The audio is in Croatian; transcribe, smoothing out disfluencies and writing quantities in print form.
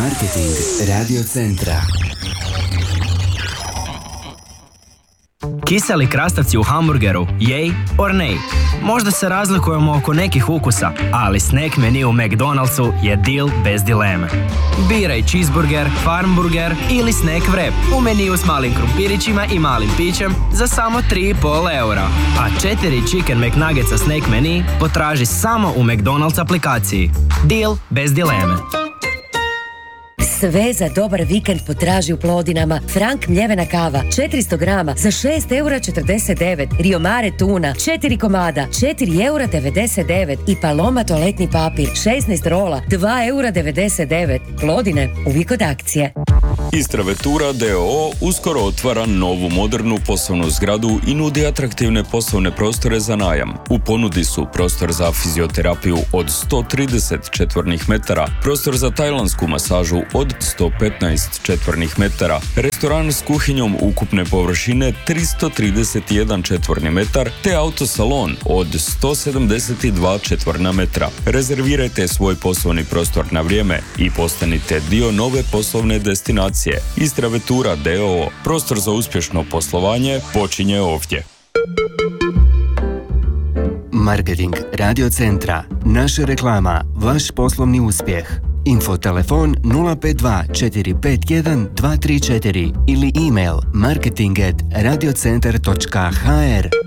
Marketing Radio Centra. Kiseli krastavci u hamburgeru, jej or nej? Možda se razlikujemo oko nekih ukusa, ali snack menu u McDonald'su je deal bez dileme. Biraj cheeseburger, farmburger ili snack wrap u meniju s malim krumpirićima i malim pićem za samo 3,5 eura. A 4 Chicken McNuggetsa snack menu potraži samo u McDonald's aplikaciji. Deal bez dileme. Sve za dobar vikend potraži u Plodinama. Frank mljevena kava 400 grama za 6,49 €. Rio Mare tuna 4 komada 4,99 € i Paloma toaletni papir 16 rola 2,99 €. Plodine, uvijek od akcije. Istra Vetura d.o.o. uskoro otvara novu modernu poslovnu zgradu i nudi atraktivne poslovne prostore za najam. U ponudi su prostor za fizioterapiju od 130 četvornih metara, prostor za tajlansku masažu od 115 četvornih metara, restoran s kuhinjom ukupne površine 331 četvorni metar, te autosalon od 172 četvorna metra. Rezervirajte svoj poslovni prostor na vrijeme i postanite dio nove poslovne destinacije. Istra Vetura d.o.o. Prostor za uspješno poslovanje počinje ovdje. Marketing Radio Centra. Naša reklama. Vaš poslovni uspjeh. Infotelefon 052 451 234 ili email marketing@radiocentar.hr.